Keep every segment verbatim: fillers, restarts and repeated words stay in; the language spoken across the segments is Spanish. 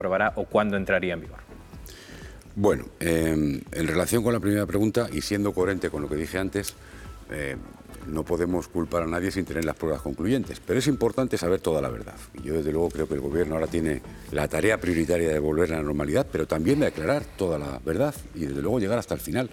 aprobará o cuándo entraría en vigor? Bueno, eh, en relación con la primera pregunta y siendo coherente con lo que dije antes, eh, no podemos culpar a nadie sin tener las pruebas concluyentes, pero es importante saber toda la verdad. Y yo desde luego creo que el Gobierno ahora tiene la tarea prioritaria de volver a la normalidad, pero también de aclarar toda la verdad y desde luego llegar hasta el final.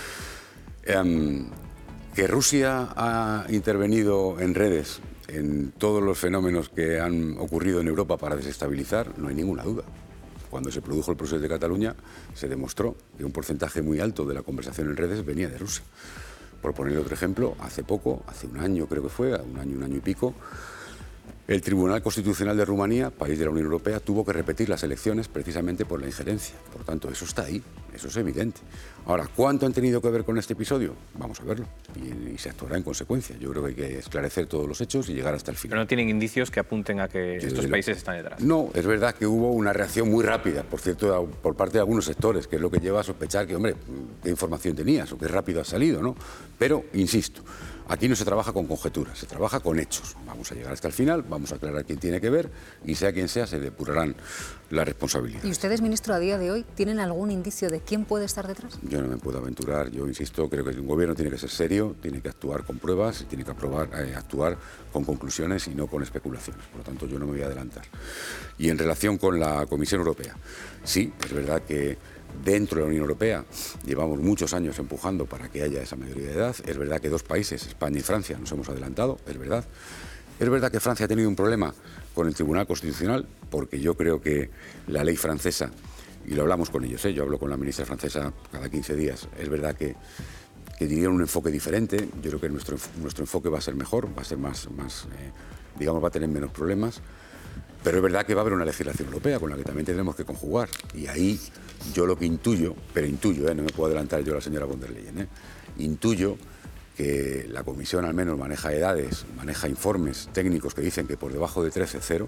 Eh, que Rusia ha intervenido en redes, en todos los fenómenos que han ocurrido en Europa para desestabilizar, no hay ninguna duda. Cuando se produjo el proceso de Cataluña, se demostró que un porcentaje muy alto de la conversación en redes venía de Rusia. Por poner otro ejemplo, hace poco, hace un año creo que fue, un año, un año y pico, el Tribunal Constitucional de Rumanía, país de la Unión Europea, tuvo que repetir las elecciones precisamente por la injerencia. Por tanto, eso está ahí, eso es evidente. Ahora, ¿cuánto han tenido que ver con este episodio? Vamos a verlo y, y se actuará en consecuencia. Yo creo que hay que esclarecer todos los hechos y llegar hasta el final. Pero no tienen indicios que apunten a que Yo estos lo... países están detrás. No, es verdad que hubo una reacción muy rápida, por cierto, por parte de algunos sectores, que es lo que lleva a sospechar que, hombre, qué información tenías o qué rápido ha salido, ¿no? Pero, insisto, aquí no se trabaja con conjeturas, se trabaja con hechos. Vamos a llegar hasta el final, vamos a aclarar quién tiene que ver y sea quien sea, se depurarán las responsabilidades. ¿Y ustedes, ministro, a día de hoy tienen algún indicio de quién puede estar detrás? Yo no me puedo aventurar, yo insisto, creo que un gobierno tiene que ser serio, tiene que actuar con pruebas, tiene que aprobar, eh, actuar con conclusiones y no con especulaciones. Por lo tanto, yo no me voy a adelantar. Y en relación con la Comisión Europea, sí, es verdad que dentro de la Unión Europea llevamos muchos años empujando para que haya esa mayoría de edad. Es verdad que dos países, España y Francia, nos hemos adelantado, es verdad. Es verdad que Francia ha tenido un problema con el Tribunal Constitucional, porque yo creo que la ley francesa, y lo hablamos con ellos, ¿eh? Yo hablo con la ministra francesa cada quince días, es verdad que, que dirían un enfoque diferente. Yo creo que nuestro, nuestro enfoque va a ser mejor, va a ser más, más eh, digamos, va a tener menos problemas. Pero es verdad que va a haber una legislación europea con la que también tendremos que conjugar. Y ahí yo lo que intuyo, pero intuyo, ¿eh? No me puedo adelantar yo a la señora von der Leyen, ¿eh? Intuyo que la Comisión al menos maneja edades, maneja informes técnicos que dicen que por debajo de trece, cero,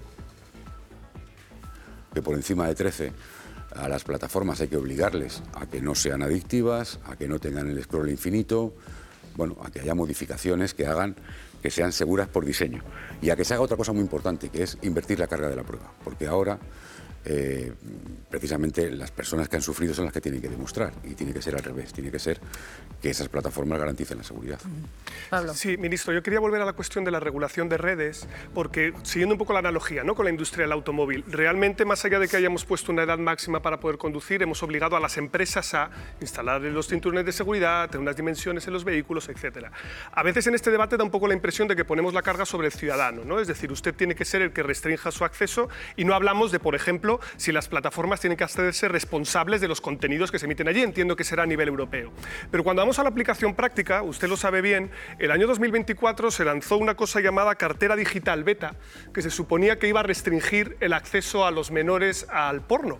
que por encima de trece a las plataformas hay que obligarles a que no sean adictivas, a que no tengan el scroll infinito, bueno, a que haya modificaciones que hagan que sean seguras por diseño y a que se haga otra cosa muy importante, que es invertir la carga de la prueba, porque ahora eh, precisamente las personas que han sufrido son las que tienen que demostrar y tiene que ser al revés, tiene que ser que esas plataformas garanticen la seguridad. Pablo. Sí, ministro, yo quería volver a la cuestión de la regulación de redes, porque siguiendo un poco la analogía, ¿no?, con la industria del automóvil, realmente más allá de que hayamos puesto una edad máxima para poder conducir, hemos obligado a las empresas a instalar los cinturones de seguridad, tener unas dimensiones en los vehículos, etcétera. A veces en este debate da un poco la impresión de que ponemos la carga sobre el ciudadano, ¿no? Es decir, usted tiene que ser el que restrinja su acceso y no hablamos de, por ejemplo, si las plataformas tienen que hacerse responsables de los contenidos que se emiten allí. Entiendo que será a nivel europeo. Pero cuando vamos a la aplicación práctica, usted lo sabe bien, el año dos mil veinticuatro se lanzó una cosa llamada cartera digital beta, que se suponía que iba a restringir el acceso a los menores al porno,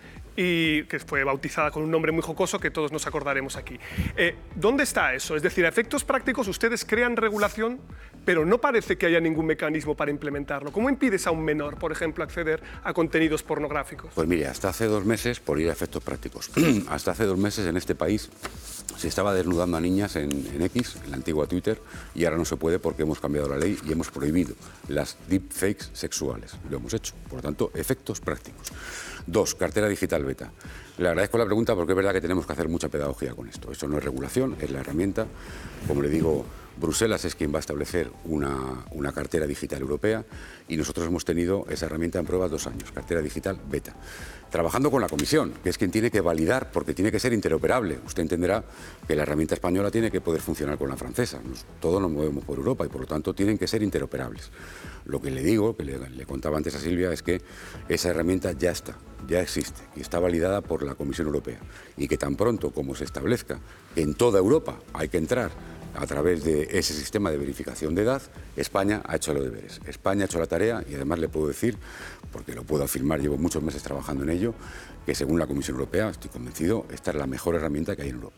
y que fue bautizada con un nombre muy jocoso que todos nos acordaremos aquí. Eh, ¿Dónde está eso? Es decir, a efectos prácticos ustedes crean regulación, pero no parece que haya ningún mecanismo para implementarlo. ¿Cómo impides a un menor, por ejemplo, acceder a contenidos pornográficos? Pues mire, hasta hace dos meses, por ir a efectos prácticos, hasta hace dos meses en este país se estaba desnudando a niñas en, en X, en la antigua Twitter, y ahora no se puede porque hemos cambiado la ley y hemos prohibido las deepfakes sexuales. Lo hemos hecho. Por lo tanto, efectos prácticos. Dos, cartera digital beta. Le agradezco la pregunta porque es verdad que tenemos que hacer mucha pedagogía con esto. Eso no es regulación, es la herramienta. Como le digo, Bruselas es quien va a establecer una, una cartera digital europea y nosotros hemos tenido esa herramienta en prueba dos años, cartera digital beta. Trabajando con la Comisión, que es quien tiene que validar, porque tiene que ser interoperable. Usted entenderá que la herramienta española tiene que poder funcionar con la francesa. Nos, todos nos movemos por Europa y por lo tanto tienen que ser interoperables. Lo que le digo, que le, le contaba antes a Silvia, es que esa herramienta ya está, ya existe y está validada por la Comisión Europea. Y que tan pronto como se establezca que en toda Europa hay que entrar a través de ese sistema de verificación de edad, España ha hecho los deberes. España ha hecho la tarea y además le puedo decir, porque lo puedo afirmar, llevo muchos meses trabajando en ello, que según la Comisión Europea, estoy convencido, esta es la mejor herramienta que hay en Europa.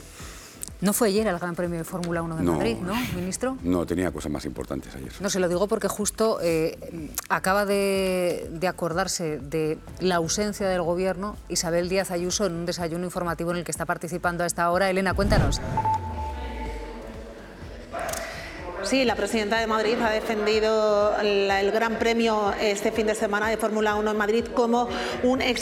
No fue ayer el Gran Premio de Fórmula uno de no, Madrid, ¿no, ministro? No, tenía cosas más importantes ayer. No, se lo digo porque justo eh, acaba de, de acordarse de la ausencia del Gobierno Isabel Díaz Ayuso en un desayuno informativo en el que está participando a esta hora. Elena, cuéntanos. Sí, la presidenta de Madrid ha defendido la, el Gran Premio este fin de semana de Fórmula uno en Madrid como un